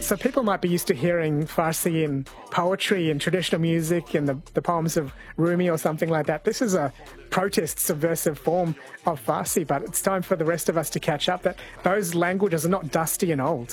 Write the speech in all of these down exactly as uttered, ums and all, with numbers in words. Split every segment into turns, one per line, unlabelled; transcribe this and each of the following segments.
So people might be used to hearing Farsi in poetry and traditional music and the, the poems of Rumi or something like that. This is a protest, subversive form of Farsi, but it's time for the rest of us to catch up that those languages are not dusty and old.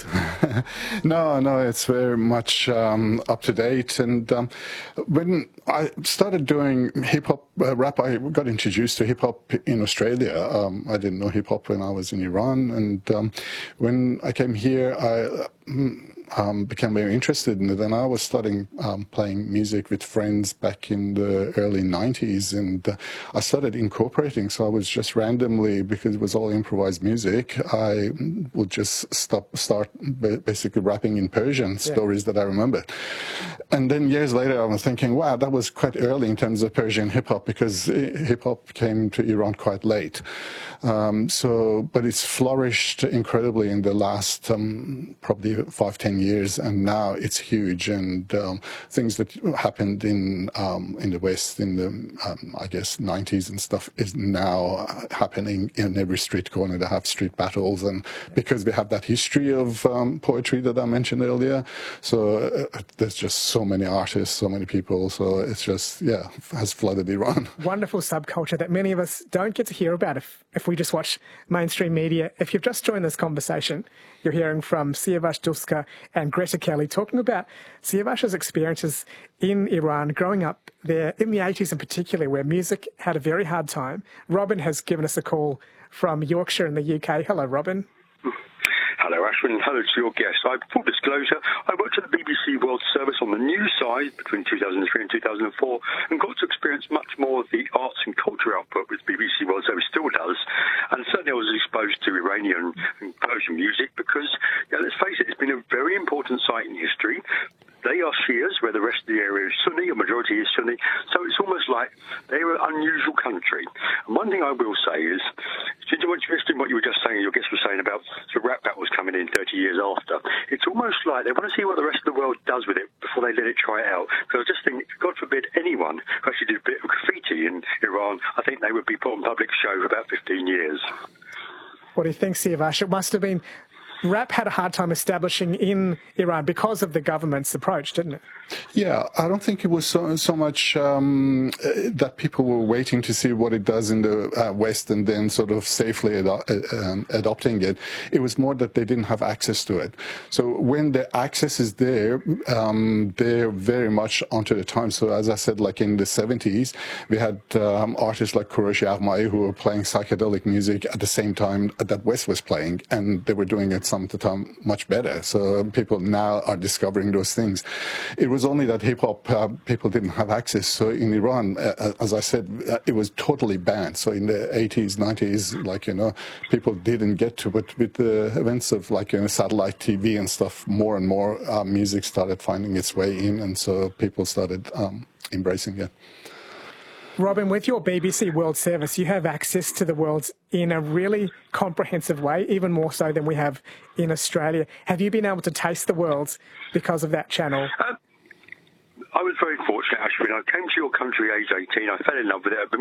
no, no, it's very much um, up to date. And um, when I started doing hip-hop uh, rap, I got introduced to hip-hop in Australia. Um, I didn't know hip-hop when I was in Iran. And um, when I came here, I... Um, Um, became very interested in it, and I was starting um, playing music with friends back in the early nineties, and uh, I started incorporating. So I was just randomly, because it was all improvised music, I would just stop, start basically rapping in Persian yeah. stories that I remembered. And then years later, I was thinking, wow, that was quite early in terms of Persian hip hop, because hip hop came to Iran quite late. Um, so, but it's flourished incredibly in the last um, probably five, ten years, and now it's huge. And um, things that happened in um, in the West in the um, I guess nineties and stuff is now happening in every street corner. They have street battles, and because we have that history of um, poetry that I mentioned earlier, so uh, there's just so many artists, so many people. So it's just yeah has flooded Iran.
Wonderful subculture that many of us don't get to hear about if if we just watch mainstream media. If you've just joined this conversation, you're hearing from Siavash Duska and Greta Kelly talking about Siavash's experiences in Iran, growing up there in the eighties in particular, where music had a very hard time. Robin has given us a call from Yorkshire in the U K. Hello, Robin.
Hello, Ashwin, and hello to your guest. I, full disclosure, I worked at the B B C World Service on the news side between two thousand three and two thousand four, and got to experience much more of the arts and culture output which B B C World Service still does. And certainly I was exposed to Iranian and Persian music because, yeah, let's face it, it's been a very important site in history. They are Shias, where the rest of the area is Sunni, a majority is Sunni, so it's almost like they're an unusual country. And one thing I will say is, interesting what you were just saying, your guest was saying about the rap battles coming in thirty years after. It's almost like they want to see what the rest of the world does with it before they let it try it out. Because I just think, God forbid, anyone who actually did a bit of graffiti in Iran, I think they would be put on public show for about fifteen years.
What do you think, Siavash? It must have been... Rap had a hard time establishing in Iran because of the government's approach, didn't it?
Yeah, I don't think it was so, so much um, that people were waiting to see what it does in the uh, West and then sort of safely ado um, adopting it. It was more that they didn't have access to it. So when the access is there, um, they're very much onto the time. So as I said, like in the seventies, we had um, artists like Kourosh Yaghmai who were playing psychedelic music at the same time that West was playing, and they were doing it some of the time much better. So people now are discovering those things. It was only that hip-hop uh, people didn't have access. So in Iran, uh, as I said, uh, it was totally banned. So in the eighties, nineties, like, you know, people didn't get to it. With the events of, like, you know, satellite T V and stuff, more and more uh, music started finding its way in, and so people started um, embracing it.
Robin, with your B B C World Service, you have access to the world in a really comprehensive way, even more so than we have in Australia. Have you been able to taste the world because of that channel?
Uh, I was very fortunate, Ashwin. I came to your country age eighteen. I fell in love with it.